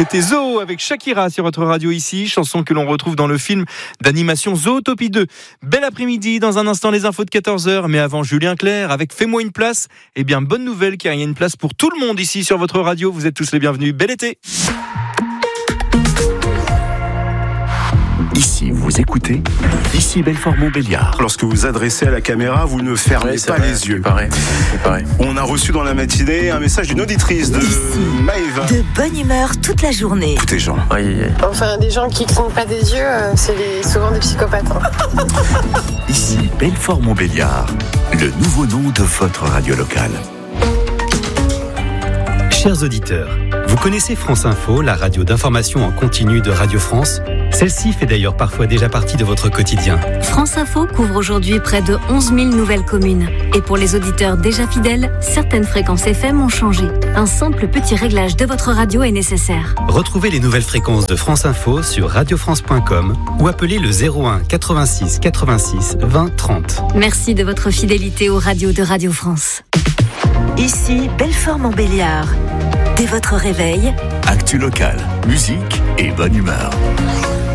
C'était Zoo avec Shakira sur votre radio ici, chanson que l'on retrouve dans le film d'animation Zootopie 2. Bel après-midi, dans un instant les infos de 14h, mais avant Julien Clerc avec Fais-moi une place. Eh bien, bonne nouvelle car il y a une place pour tout le monde ici sur votre radio. Vous êtes tous les bienvenus. Bel été. Ici, vous écoutez. Ici, Belfort-Montbéliard. Lorsque vous adressez à la caméra, vous ne fermez pas les yeux. C'est pareil. On a reçu dans la matinée un message d'une auditrice de Maëva. De bonne humeur toute la journée. Écoutez, Jean. Enfin, des gens qui clignent pas des yeux, c'est souvent des psychopathes. Ici, Belfort-Montbéliard. Le nouveau nom de votre radio locale. Chers auditeurs, vous connaissez France Info, la radio d'information en continu de Radio France ? Celle-ci fait d'ailleurs parfois déjà partie de votre quotidien. France Info couvre aujourd'hui près de 11 000 nouvelles communes. Et pour les auditeurs déjà fidèles, certaines fréquences FM ont changé. Un simple petit réglage de votre radio est nécessaire. Retrouvez les nouvelles fréquences de France Info sur radiofrance.com ou appelez le 01 86 86 20 30. Merci de votre fidélité aux radios de Radio France. Ici, Belfort-Montbéliard. Dès votre réveil, Actu locale, musique et bonne humeur.